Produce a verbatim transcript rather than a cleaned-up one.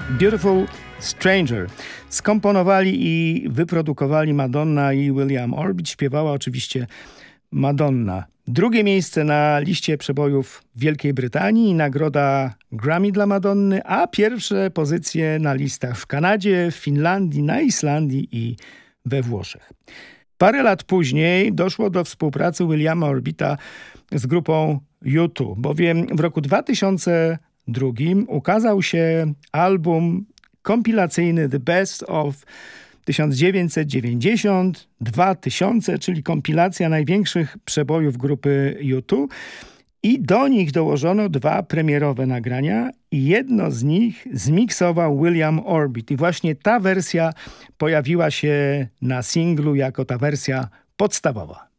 Beautiful Stranger. Skomponowali i wyprodukowali Madonna i William Orbit. Śpiewała oczywiście Madonna. Drugie miejsce na liście przebojów Wielkiej Brytanii, nagroda Grammy dla Madonny, a pierwsze pozycje na listach w Kanadzie, w Finlandii, na Islandii i we Włoszech. Parę lat później doszło do współpracy Williama Orbita z grupą U dwa, bowiem w roku dwa tysiące drugim ukazał się album kompilacyjny The Best of tysiąc dziewięćset dziewięćdziesiąt do dwa tysiące, czyli kompilacja największych przebojów grupy U dwa, i do nich dołożono dwa premierowe nagrania i jedno z nich zmiksował William Orbit. I właśnie ta wersja pojawiła się na singlu jako ta wersja podstawowa.